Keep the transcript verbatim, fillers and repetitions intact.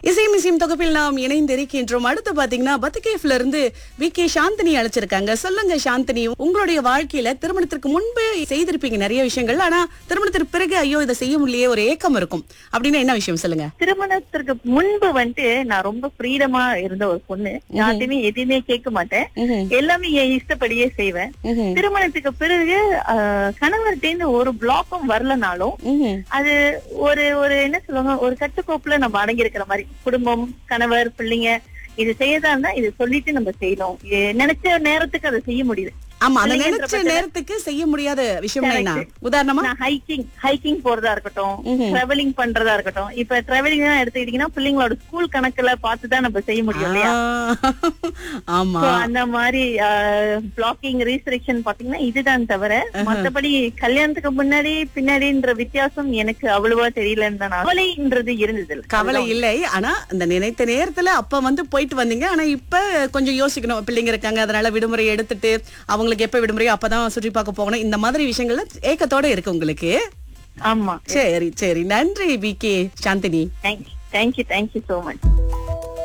இசையும் இசையும் தொகுப்பில் நாம் இணைந்திருக்கின்றோம். அடுத்து பாத்தீங்கன்னா பத்துகேஃப்ல இருந்து வி கே சாந்தினி அழைச்சிருக்காங்க. சொல்லுங்க சாந்தினி, உங்களுடைய வாழ்க்கையில திருமணத்திற்கு முன்பு செய்திருப்பீங்க நிறைய விஷயங்கள், ஆனா திருமணத்திற்கு பிறகு ஐயோ இதை செய்ய முடியலையே ஒரு ஏக்கம் இருக்கும் அப்படின்னா என்ன விஷயம் சொல்லுங்க. திருமணத்திற்கு முன்பு வந்துட்டு நான் ரொம்ப ஃப்ரீடமா இருந்த ஒரு பொண்ணு. யார்ட்டையுமே எதுவுமே கேட்க மாட்டேன், எல்லாமே என் இஷ்டப்படியே செய்வேன். திருமணத்துக்கு பிறகு கணவர்கிட்ட ஒரு பிளாக்கும் வரலனாலும் அது ஒரு ஒரு என்ன சொல்லுவாங்க, ஒரு கட்டுக்கோப்புல நம்ம அடங்கி இருக்கிற மாதிரி. குடும்பம், கணவர், பிள்ளைங்க இது செய்யறதா இருந்தா இது சொல்லிட்டு நம்ம செய்யணும். நினைச்ச நேரத்துக்கு அதை செய்ய முடியுது. ஆமா, அந்த நினைச்ச நேரத்துக்கு செய்ய முடியாத விஷயம் என்ன? உதாரணமா ஹைக்கிங் ஹைக்கிங் போறதா இருக்கட்டும், டிராவலிங் பண்றதா இருக்கட்டும். இப்ப டிராவலிங் தான் எடுத்துக்கிட்டீங்கன்னா பிள்ளைங்களோட ஸ்கூல் கணக்குல பார்த்துதான் நம்ம செய்ய முடியும் இல்லையா? ஆமா, அந்த மாதிரி பிளாக்கிங் ரீஸ்ட்ரிக்ஷன் பாத்தீங்கன்னா இதுதான் தவிர மத்தபடி கல்யாணத்துக்கு முன்னாடி பின்னாடின்ற வித்தியாசம் எனக்கு அவ்வளவா தெரியலன்னு தான். கவலைன்றது இருந்தது, கவலை இல்லை. ஆனா இந்த நினைத்த நேரத்துல அப்ப வந்து போயிட்டு வந்தீங்க. ஆனா இப்ப கொஞ்சம் யோசிக்கணும், பிள்ளைங்க இருக்காங்க, அதனால விடுமுறை எடுத்துட்டு அவங்க எப்ப விடுமுறையோ அப்பதான் சுற்றி பார்க்க போகணும். இந்த மாதிரி விஷயங்கள்ல ஏக்கத்தோட இருக்கு உங்களுக்கு. ஆமா, சரி சரி, நன்றி V K Chandni. Thank you thank you thank you so much.